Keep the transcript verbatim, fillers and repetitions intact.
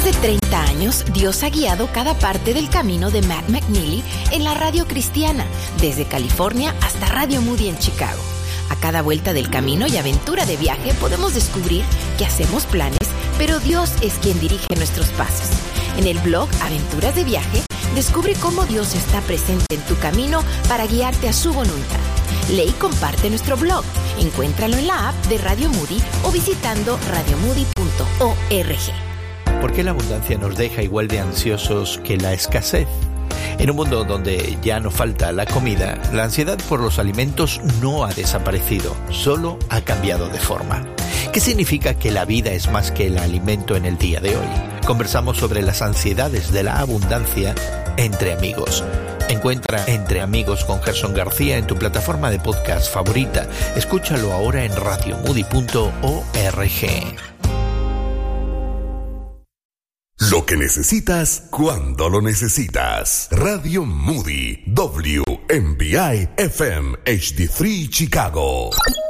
de treinta años, Dios ha guiado cada parte del camino de Matt McNeely en la radio cristiana, desde California hasta Radio Moody en Chicago. A cada vuelta del camino y aventura de viaje podemos descubrir que hacemos planes, pero Dios es quien dirige nuestros pasos. En el blog Aventuras de Viaje, descubre cómo Dios está presente en tu camino para guiarte a su voluntad. Lee y comparte nuestro blog. Encuéntralo en la app de Radio Moody o visitando radio moody punto org. ¿Por qué la abundancia nos deja igual de ansiosos que la escasez? En un mundo donde ya no falta la comida, la ansiedad por los alimentos no ha desaparecido, solo ha cambiado de forma. ¿Qué significa que la vida es más que el alimento en el día de hoy? Conversamos sobre las ansiedades de la abundancia entre amigos. Encuentra Entre Amigos con Gerson García en tu plataforma de podcast favorita. Escúchalo ahora en radio moody punto org. Lo que necesitas cuando lo necesitas. Radio Moody, W M B I F M H D tres Chicago.